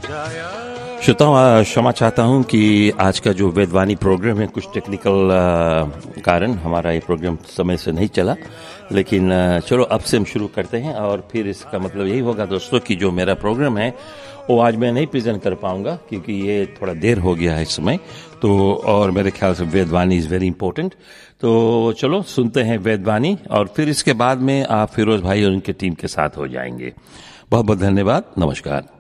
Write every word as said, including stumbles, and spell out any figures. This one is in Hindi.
श्रोताओं, क्षमा चाहता हूं कि आज का जो वेदवाणी प्रोग्राम है कुछ टेक्निकल कारण हमारा ये प्रोग्राम समय से नहीं चला, लेकिन चलो अब से हम शुरू करते हैं। और फिर इसका मतलब यही होगा दोस्तों कि जो मेरा प्रोग्राम है वो आज मैं नहीं प्रेजेंट कर पाऊंगा क्योंकि ये थोड़ा देर हो गया है इस समय तो, और मेरे ख्याल से वेदवाणी इज़ वेरी इंपॉर्टेंट। तो चलो सुनते हैं वेदवाणी और फिर इसके बाद में आप फिरोज भाई और उनके टीम के साथ हो जाएंगे। बहुत बहुत धन्यवाद, नमस्कार।